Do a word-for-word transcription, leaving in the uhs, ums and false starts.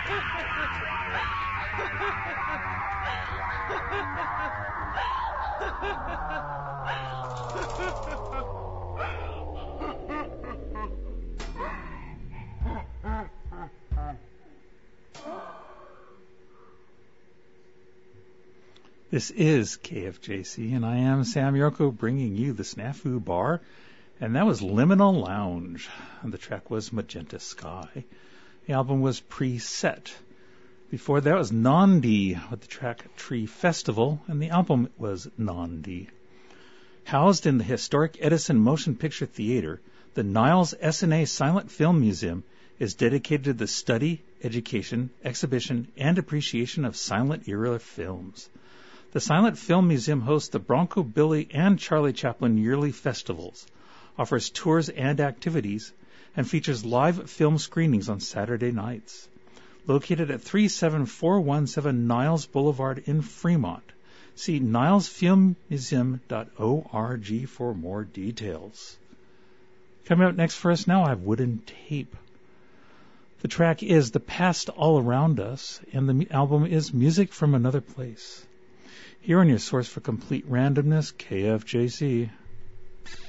This is K F J C, and I am Sam Yorko bringing you the Snafu Bar, and that was Liminal Lounge. And the track was Magenta Sky. The album was Preset. Before that was Nandi with the track Tree Festival, and the album was Nandi. Housed in the historic Edison Motion Picture Theater, the Niles S N A Silent Film Museum is dedicated to the study, education, exhibition, and appreciation of silent era films. The Silent Film Museum hosts the Bronco Billy and Charlie Chaplin yearly festivals, offers tours and activities, and features live film screenings on Saturday nights. Located at three seven four one seven Niles Boulevard in Fremont. See niles film museum dot org for more details. Coming up next for us now, I have Wooden Tape. The track is The Past All Around Us, and the album is Music from Another Place. Here on your source for complete randomness, K F J C.